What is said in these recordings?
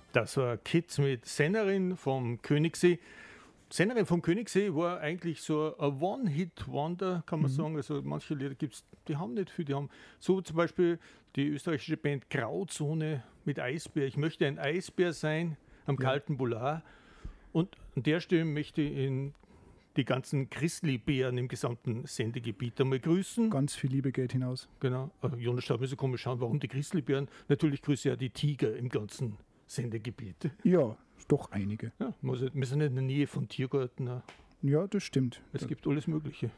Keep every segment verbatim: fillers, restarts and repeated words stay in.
Das war Kids mit Sängerin vom Königssee. Sängerin vom Königssee war eigentlich so ein One-Hit-Wonder, kann man mhm. sagen. Also manche Lieder gibt es, die haben nicht viel. Die haben so zum Beispiel die österreichische Band Grauzone mit Eisbär. Ich möchte ein Eisbär sein am ja. kalten Boulevard. Und an der Stelle möchte ich in die ganzen Grizzlybären im gesamten Sendegebiet einmal grüßen. Ganz viel Liebe geht hinaus. Genau. Jonas, da müssen wir komisch schauen, warum die Grizzlybären. Natürlich grüße ich ja die Tiger im ganzen Sendegebiet. Ja, doch einige. Ja, wir sind nicht in der Nähe von Tiergarten. Ja, das stimmt. Es gibt alles Mögliche.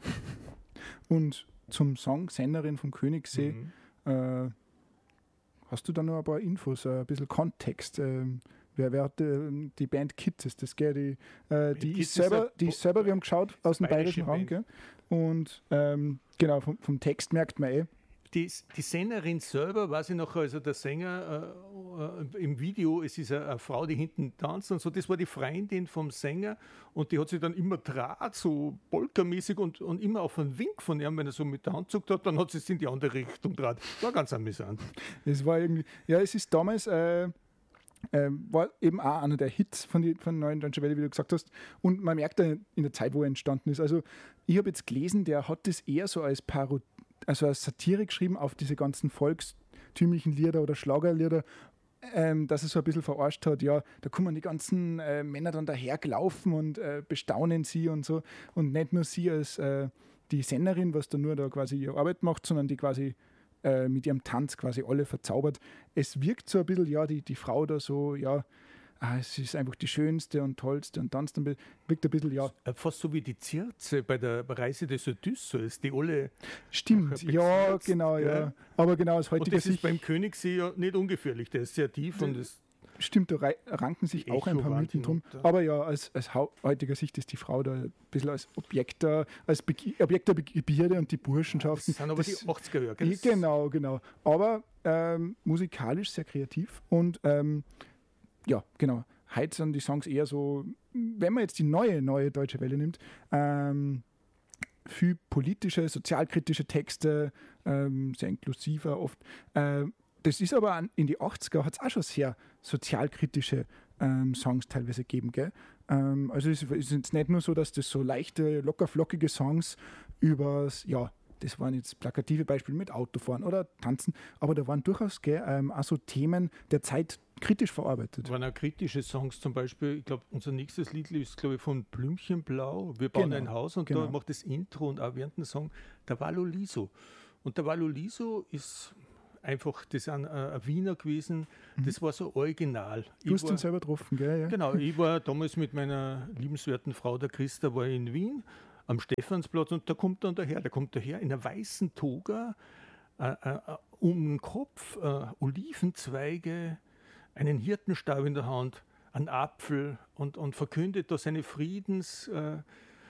Und zum Song Sängerin vom Königssee, mhm. äh, hast du da noch ein paar Infos, ein bisschen Kontext? Ähm, wer, wer hat äh, die Band Kids, ist das, gell? Die, äh, die, ist selber, ist die ist selber, wir haben geschaut, aus dem bayerischen Raum, gell? Und ähm, genau, vom, vom Text merkt man eh. Die, die Sängerin selber, weiß ich noch, also der Sänger äh, äh, im Video, es ist eine, eine Frau, die hinten tanzt und so, das war die Freundin vom Sänger und die hat sich dann immer draht, so polkamäßig und, und immer auf einen Wink von ihm, wenn er so mit der Hand zuckt hat, dann hat sie es in die andere Richtung draht. War ganz amüsant. Es war irgendwie, ja, es ist damals, äh, äh, war eben auch einer der Hits von der von neuen Deutschen Welle, wie du gesagt hast, und man merkt da in der Zeit, wo er entstanden ist. Also ich habe jetzt gelesen, der hat das eher so als Parodie, also als Satire geschrieben auf diese ganzen volkstümlichen Lieder oder Schlagerlieder, ähm, dass es so ein bisschen verarscht hat, ja, da kommen die ganzen äh, Männer dann dahergelaufen und äh, bestaunen sie und so und nicht nur sie als äh, die Sängerin, was da nur da quasi ihre Arbeit macht, sondern die quasi äh, mit ihrem Tanz quasi alle verzaubert. Es wirkt so ein bisschen, ja, die, die Frau da so, ja, ah, es ist einfach die schönste und tollste und tanzt dann wirkt ein bisschen, ja. Fast so wie die Circe bei der Reise des Odysseus, die alle. Stimmt, ja, genau, ja. ja. Aber genau aus heutiger Sicht. Und das ist beim Königssee ja nicht ungefährlich, der ist sehr tief. Und das stimmt, da ranken sich auch ein paar Mythen drum. Aber ja, als, als heutiger Sicht ist die Frau da ein bisschen als Objekt der, als Be- Objekt der Begierde und die Burschenschaften. Das sind aber das, die achtziger Jahre. Genau, genau. Aber ähm, musikalisch sehr kreativ und ähm, ja, genau. Heute sind die Songs eher so, wenn man jetzt die neue, neue Deutsche Welle nimmt, ähm, viel politische, sozialkritische Texte, ähm, sehr inklusiver oft. Ähm, das ist aber an, in die achtziger hat es auch schon sehr sozialkritische ähm, Songs teilweise gegeben. Gell? Ähm, also es ist jetzt nicht nur so, dass das so leichte, lockerflockige Songs übers, ja, das waren jetzt plakative Beispiele mit Autofahren oder Tanzen, aber da waren durchaus gell, ähm, auch so Themen der Zeit kritisch verarbeitet. Da waren auch kritische Songs, zum Beispiel, ich glaube, unser nächstes Lied ist, glaube ich, von Blümchenblau. Wir bauen genau, ein Haus und genau. da macht das Intro und auch während dem Song der Vallo Liso. Und der Vallo Liso ist einfach, das ist ein, ein Wiener gewesen, mhm. das war so original. Du hast ihn selber getroffen, gell? Ja. Genau, ich war damals mit meiner liebenswerten Frau, der Christa, war in Wien am Stephansplatz und da kommt dann daher, der kommt daher in einer weißen Toga, äh, äh, um den Kopf, äh, Olivenzweige, einen Hirtenstab in der Hand, einen Apfel und, und verkündet da seine Friedenskunde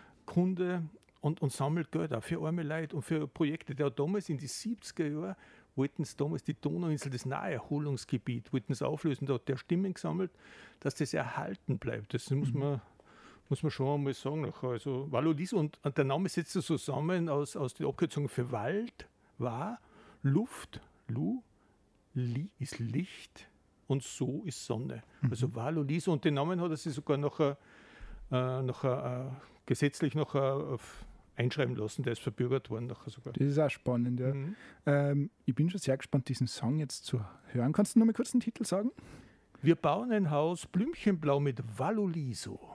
äh, und, und sammelt Geld auch für arme Leute und für Projekte. Der hat damals in die siebziger Jahre, wollten sie damals die Donauinsel, das Naherholungsgebiet, wollten sie auflösen, da hat der Stimmen gesammelt, dass das erhalten bleibt. Das muss man, mhm. muss man schon einmal sagen. Nachher. Also Vallo Liso und, und der Name setzt sich zusammen aus, aus der Abkürzung für Wald, war, Luft, Lu, Li ist Licht, und so ist Sonne. Mhm. Also Vallo Liso. Und den Namen hat er sich sogar nachher, äh, nachher äh, gesetzlich nachher äh, einschreiben lassen. Der ist verbürgert worden nachher sogar. Das ist auch spannend, ja. Mhm. Ähm, ich bin schon sehr gespannt, diesen Song jetzt zu hören. Kannst du noch mal kurz den Titel sagen? Wir bauen ein Haus, Blümchenblau mit Vallo Liso.